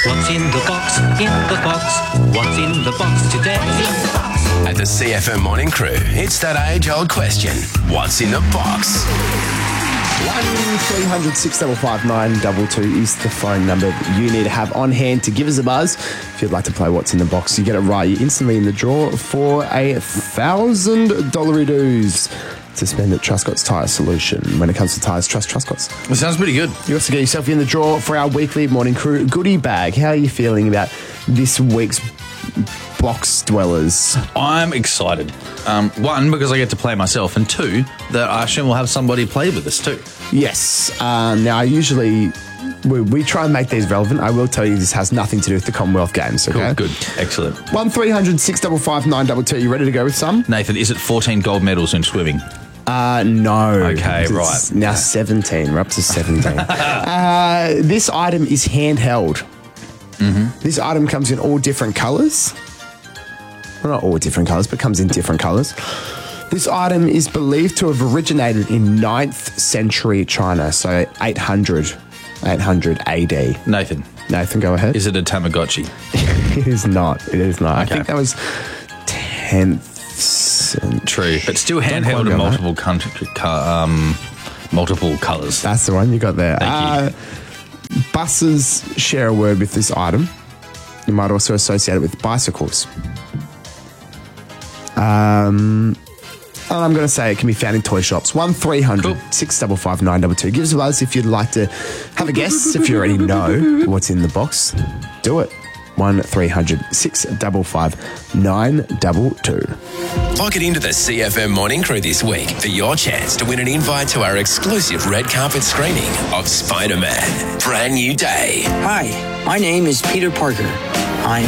What's in the box? In the box. What's in the box today? At the CFM Morning Crew, it's that age-old question. What's in the box? 1300 655 922 is the phone number that you need to have on hand to give us a buzz. If you'd like to play What's in the Box, you get it right. You're instantly in the draw for $1,000 dues to spend at Truscott's Tyre Solution. When it comes to tyres, trust Truscott's. It sounds pretty good. You also get yourself in the draw for our weekly Morning Crew goodie bag. How are you feeling about this week's Box Dwellers? I'm excited. One, because I get to play myself, and two, that I assume we'll have somebody play with us too. Yes. Now, we try and make these relevant. I will tell you this has nothing to do with the Commonwealth Games, okay? Cool, good. Excellent. 1300 655 922. You ready to go with some? Nathan, is it 14 gold medals in swimming? No. Okay, right. It's now 17. We're up to 17. This item is handheld. Mm-hmm. This item comes in all different colours. Well, not all different colours, but comes in different colours. This item is believed to have originated in 9th century China, so 800 AD. Nathan, go ahead. is it a Tamagotchi? It is not. Okay. I think that was 10th century. True, but still handheld in multiple colours. That's the one you got there. Thank you. Buses share a word with this item. You might also associate it with bicycles. I'm going to say it can be found in toy shops. 1300 655 922. Give us a buzz if you'd like to have a guess. If you already know what's in the box, do it. 1300 655 922. Lock it into the CFM Morning Crew this week for your chance to win an invite to our exclusive red carpet screening of Spider-Man: Brand New Day. Hi, my name is Peter Parker. I'm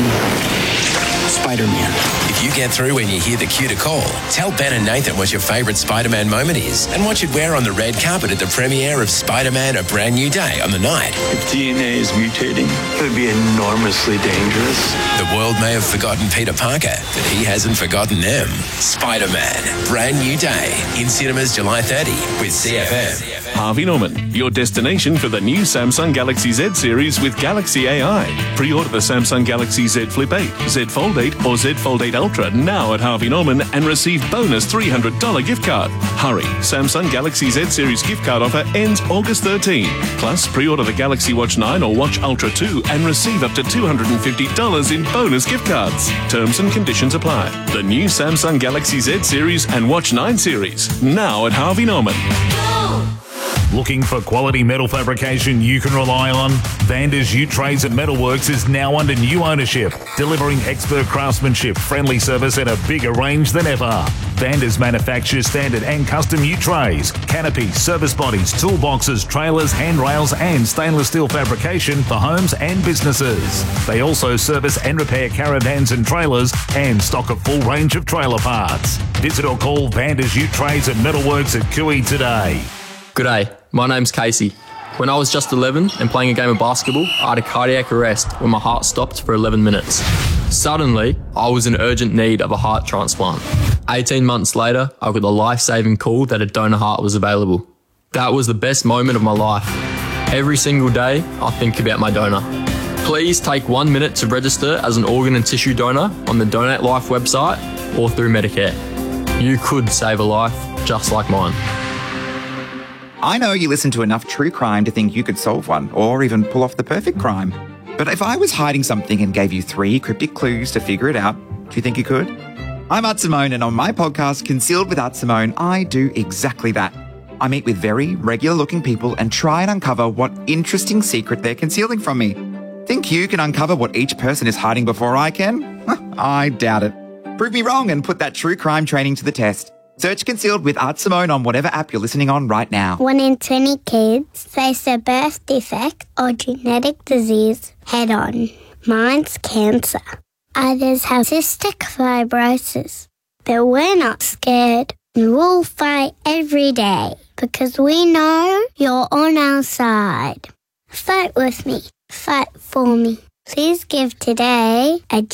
Spider-Man. If you get through when you hear the cue to call, tell Ben and Nathan what your favourite Spider-Man moment is and what you'd wear on the red carpet at the premiere of Spider-Man: A Brand New Day on the night. If DNA is mutating, it would be enormously dangerous. The world may have forgotten Peter Parker, but he hasn't forgotten them. Spider-Man: Brand New Day in cinemas July 30 with CFM. Harvey Norman, your destination for the new Samsung Galaxy Z series with Galaxy AI. Pre-order the Samsung Galaxy Z Flip 8, Z Fold 8 or Z Fold 8 Ultra now at Harvey Norman and receive bonus $300 gift card. Hurry, Samsung Galaxy Z series gift card offer ends August 13. Plus, pre-order the Galaxy Watch 9 or Watch Ultra 2 and receive up to $250 in bonus gift cards. Terms and conditions apply. The new Samsung Galaxy Z series and Watch 9 series now at Harvey Norman. Looking for quality metal fabrication you can rely on? Vander's Ute Trades and Metalworks is now under new ownership, delivering expert craftsmanship, friendly service and a bigger range than ever. Vander's manufactures standard and custom ute trays, canopies, service bodies, toolboxes, trailers, handrails and stainless steel fabrication for homes and businesses. They also service and repair caravans and trailers and stock a full range of trailer parts. Visit or call Vander's Ute Trades and Metalworks at Cooey today. G'day, my name's Casey. When I was just 11 and playing a game of basketball, I had a cardiac arrest when my heart stopped for 11 minutes. Suddenly, I was in urgent need of a heart transplant. 18 months later, I got the life-saving call that a donor heart was available. That was the best moment of my life. Every single day, I think about my donor. Please take 1 minute to register as an organ and tissue donor on the Donate Life website or through Medicare. You could save a life just like mine. I know you listen to enough true crime to think you could solve one, or even pull off the perfect crime. But if I was hiding something and gave you 3 cryptic clues to figure it out, do you think you could? I'm Art Simone, and on my podcast, Concealed with Art Simone, I do exactly that. I meet with very regular-looking people and try and uncover what interesting secret they're concealing from me. Think you can uncover what each person is hiding before I can? I doubt it. Prove me wrong and put that true crime training to the test. Search Concealed with Art Simone on whatever app you're listening on right now. 1 in 20 kids face a birth defect or genetic disease head-on. Mine's cancer. Others have cystic fibrosis. But we're not scared. We'll fight every day because we know you're on our side. Fight with me. Fight for me. Please give today at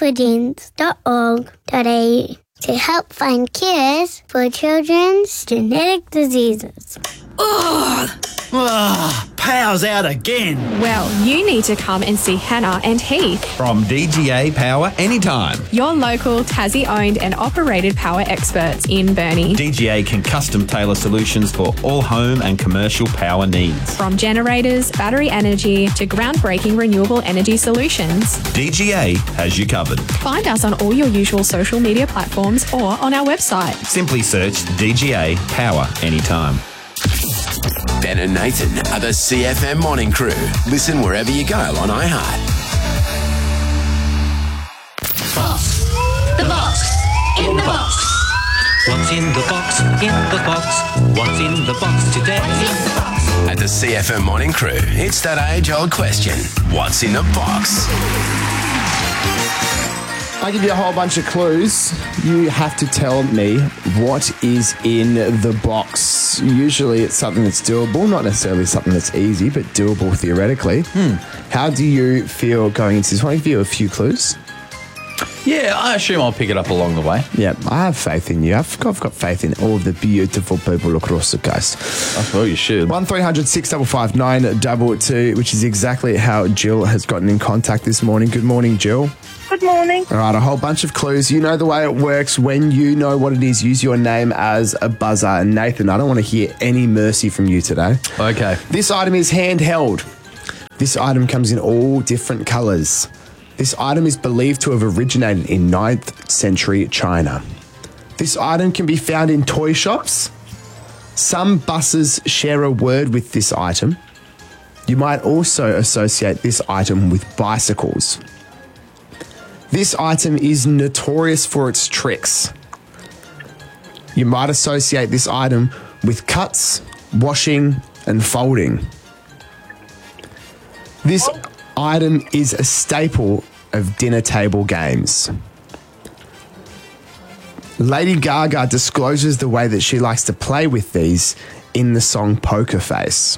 genesforgenes.org.au. to help find cures for children's genetic diseases. Power power's out again. Well, you need to come and see Hannah and Heath, From DGA Power Anytime. your local Tassie-owned and operated power experts in Burnie. DGA can custom tailor solutions for all home and commercial power needs. From generators, battery energy to groundbreaking renewable energy solutions. DGA has you covered. Find us on all your usual social media platforms or on our website. Simply search DGA Power Anytime. Ben and Nathan are the CFM Morning Crew. Listen wherever you go on iHeart. Box. The box. In the box. What's in the box? In the box. What's in the box today? At the CFM Morning Crew, it's that age-old question. What's in the box? I give you a whole bunch of clues. You have to tell me what is in the box. Usually it's something that's doable, not necessarily something that's easy, but doable theoretically. How do you feel going into this? Want to give you a few clues? Yeah, I assume I'll pick it up along the way. Yeah, I have faith in you. I've got faith in all of the beautiful people across the coast. Well, you should. 1300 655 922, which is exactly how Jill has gotten in contact this morning. Good morning, Jill. Good morning. All right, a whole bunch of clues. You know the way it works. When you know what it is, use your name as a buzzer. And Nathan, I don't want to hear any mercy from you today. Okay. This item is handheld. This item comes in all different colours. This item is believed to have originated in 9th century China. This item can be found in toy shops. Some buses share a word with this item. You might also associate this item with bicycles. This item is notorious for its tricks. You might associate this item with cuts, washing, and folding. This item is a staple of dinner table games. Lady Gaga discloses the way that she likes to play with these in the song Poker Face.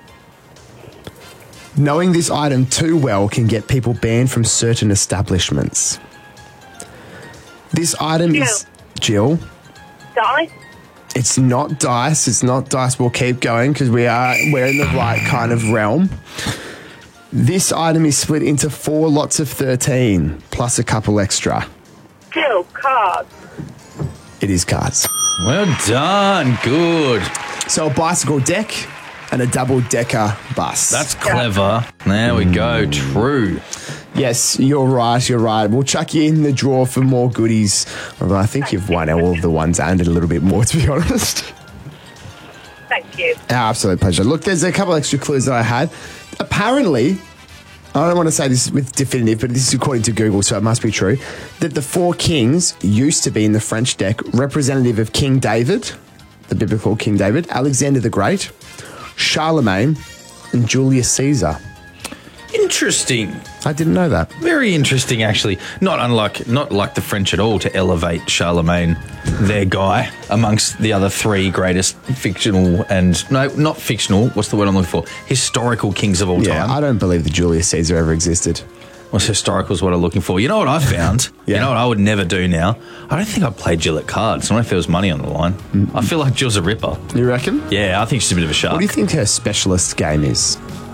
Knowing this item too well can get people banned from certain establishments. This item is... Jill? Dice? It's not dice. It's not dice. We'll keep going because we're in the right kind of realm. This item is split into 4 lots of 13, plus a couple extra. Jill, cards. It is cards. Well done. Good. So a bicycle deck and a double-decker bus. That's clever. There we go. True. Yes, you're right. You're right. We'll chuck you in the drawer for more goodies. Although I think you've won all of the ones and a little bit more, to be honest. Thank you. Our absolute pleasure. Look, there's a couple extra clues that I had. Apparently, I don't want to say this with definitive, but this is according to Google, so it must be true, that the 4 kings used to be in the French deck representative of King David, the biblical King David, Alexander the Great, Charlemagne, and Julius Caesar. Interesting. I didn't know that. Very interesting, actually. Not like the French at all to elevate Charlemagne, their guy, amongst the other 3 greatest fictional and... No, not fictional. What's the word I'm looking for? Historical kings of all time. I don't believe that Julius Caesar ever existed. Well, historical is what I'm looking for. You know what I found? You know what I would never do now? I don't think I'd play Jill at cards. I don't know if there was money on the line. I feel like Jill's a ripper. You reckon? Yeah, I think she's a bit of a shark. What do you think her specialist game is?